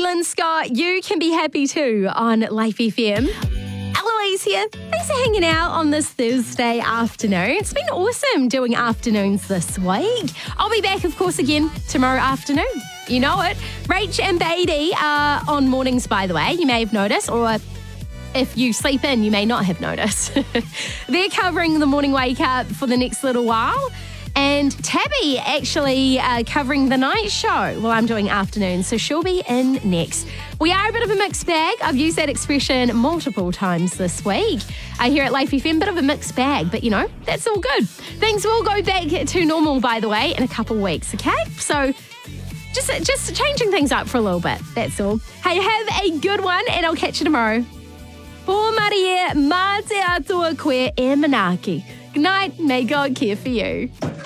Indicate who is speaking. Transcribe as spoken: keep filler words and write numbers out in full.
Speaker 1: Lynn Scott, you can be happy too on Life F M. Eloise here. Thanks for hanging out on this Thursday afternoon. It's been awesome doing afternoons this week. I'll be back, of course, again tomorrow afternoon. You know it. Rach and Beatty are on mornings, by the way. You may have noticed, or if you sleep in, you may not have noticed. They're covering the morning wake up for the next little while. And Tabby actually uh, covering the night show while I'm doing afternoon, so she'll be in next. We are a bit of a mixed bag. I've used that expression multiple times this week. I hear at Life F M, bit of a mixed bag, but you know, that's all good. Things will go back to normal, by the way, in a couple weeks, okay? So just, just changing things up for a little bit, that's all. Hey, have a good one, and I'll catch you tomorrow. Po Maria, mā te atua koe e manaki. Good night, may God care for you.